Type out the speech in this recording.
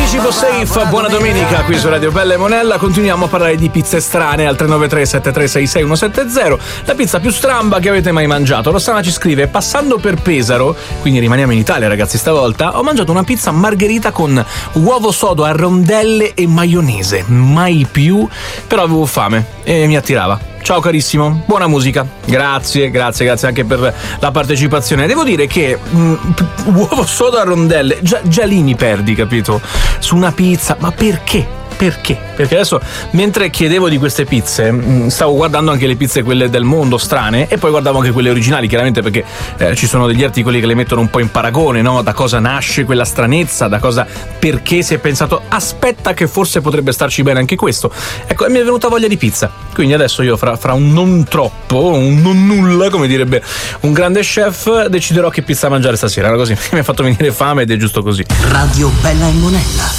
Anticipo Safe, buona domenica qui su Radio Bella e Monella. Continuiamo a parlare di pizze strane al 393-7366-170. La pizza più stramba che avete mai mangiato. Rossana ci scrive: passando per Pesaro, quindi rimaniamo in Italia ragazzi stavolta, ho mangiato una pizza margherita con uovo sodo a rondelle e maionese. Mai più, però avevo fame e mi attirava. Ciao carissimo, buona musica. Grazie anche per la partecipazione. Devo dire che uovo sodo a rondelle, già lì mi perdi, capito? Su una pizza, ma perché? Perché? Perché adesso, mentre chiedevo di queste pizze, stavo guardando anche le pizze quelle del mondo strane e poi guardavo anche quelle originali, chiaramente perché ci sono degli articoli che le mettono un po' in paragone, no? Da cosa nasce quella stranezza, perché si è pensato aspetta che forse potrebbe starci bene anche questo. Ecco, e mi è venuta voglia di pizza. Quindi adesso io fra un non troppo, un non nulla, come direbbe un grande chef, deciderò che pizza mangiare stasera. Così mi ha fatto venire fame ed è giusto così. Radio Bella e Monella.